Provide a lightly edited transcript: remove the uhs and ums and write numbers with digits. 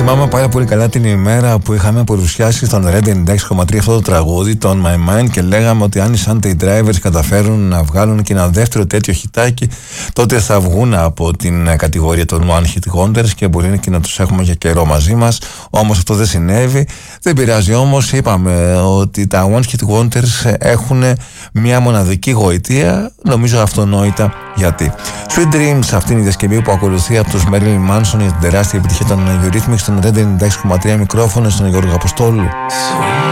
Θυμάμαι πάρα πολύ καλά την ημέρα που είχαμε παρουσιάσει στον Red 96,3 αυτό το τραγούδι, το On My Mind, και λέγαμε ότι αν οι Sunday Drivers καταφέρουν να βγάλουν και ένα δεύτερο τέτοιο χιτάκι, τότε θα βγουν από την κατηγορία των One Hit Wonders και μπορεί και να τους έχουμε για καιρό μαζί μας. Όμως αυτό δεν συνέβη. Δεν πειράζει, όμως είπαμε ότι τα One Hit Wonders έχουν μια μοναδική γοητεία, νομίζω αυτονόητα γιατί. Sweet Dreams, αυτή είναι η διασκευή που ακολουθεί από τους Marilyn Manson για την τεράστια επιτυχία των Eurythmics, στον Red 96,3 μικρόφωνο, στον Γιώργο Αποστόλου.